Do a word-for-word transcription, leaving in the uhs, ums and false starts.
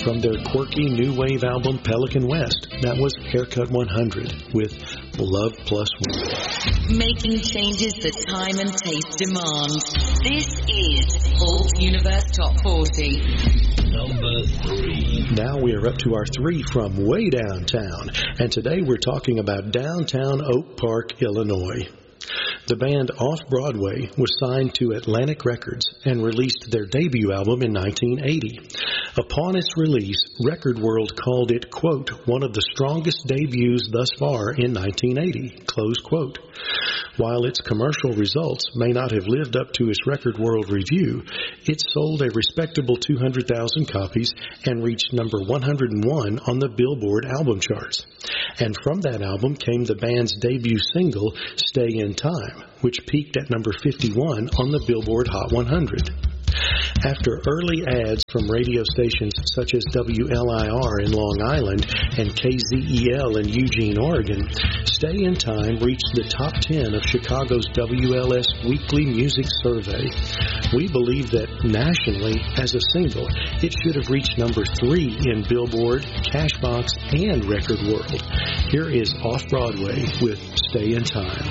From their quirky new wave album Pelican West, that was Haircut one hundred with Love Plus One. Making changes that time and taste demand. This is Alt Universe Top forty. Number three. Now we are up to our three from way downtown, and today we're talking about downtown Oak Park, Illinois. The band Off-Broadway was signed to Atlantic Records and released their debut album in nineteen eighty. Upon its release, Record World called it, quote, one of the strongest debuts thus far in nineteen eighty, close quote. While its commercial results may not have lived up to its Record World review, it sold a respectable two hundred thousand copies and reached number one hundred one on the Billboard album charts. And from that album came the band's debut single, Stay in Time, which peaked at number fifty-one on the Billboard Hot one hundred. After early ads from radio stations such as W L I R in Long Island and K Z E L in Eugene, Oregon, Stay in Time reached the top ten of Chicago's W L S Weekly Music Survey. We believe that nationally, as a single, it should have reached number three in Billboard, Cashbox, and Record World. Here is Off-Broadway with Stay in Time.